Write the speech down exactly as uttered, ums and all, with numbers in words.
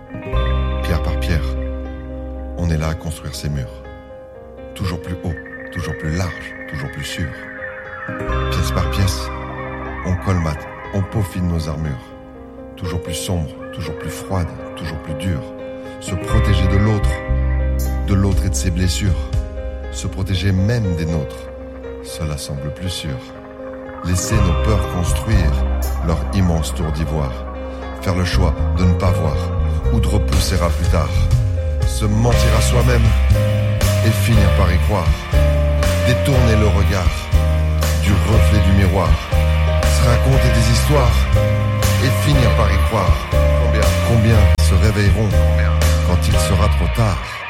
Pierre par pierre, on est là à construire ces murs. Toujours plus haut, toujours plus large, toujours plus sûr. Pièce par pièce, on colmate, on peaufine nos armures. Toujours plus sombre, toujours plus froide, toujours plus dure. Se protéger de l'autre, de l'autre et de ses blessures. Se protéger même des nôtres, cela semble plus sûr. Laisser nos peurs construire leur immense tour d'ivoire. Faire le choix de ne pas voir ou de repousser à plus tard. Se mentir à soi-même et finir par y croire. Détourner le regard du reflet du miroir. Se raconter des histoires et finir par y croire. Combien, combien se réveilleront quand il sera trop tard?